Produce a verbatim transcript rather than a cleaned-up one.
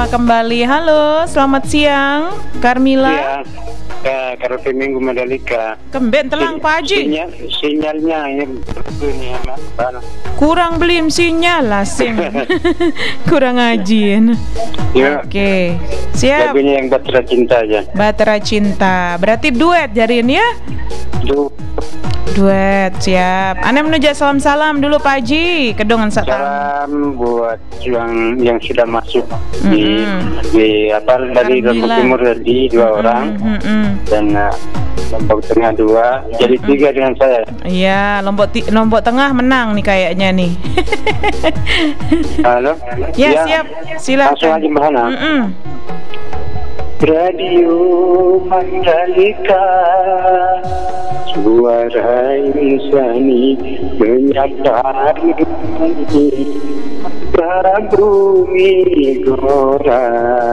bersama kembali. Halo, selamat siang, Carmila. Iya, uh, Karofi Minggu Mandalika. Kemben telang Pak Haji. Sinyal, sinyalnya ini ini apa? Kurang belim sinyal lah sim. Kurang ngajin. Ya. Oke, siap. Lagunya yang Batera Cinta aja. Batera Cinta. Berarti duet jadiin ya? Du Duet, siap. Ane menuju salam-salam dulu Pak Haji. Kedongan salam. Salam buat yang yang sudah masuk Mm-mm. di di apa dari Lombok Carmila. Timur tadi dua orang Mm-mm. dan uh, Lombok Tengah dua, jadi tiga dengan saya. Iya, Lombok ti- Lombok Tengah menang nih kayaknya nih. Halo. Ya, siap. Silakan. Langsung aja Mbak Hana. Mm-mm. Radio Mandalika, suara insani menyapa bumi gelora.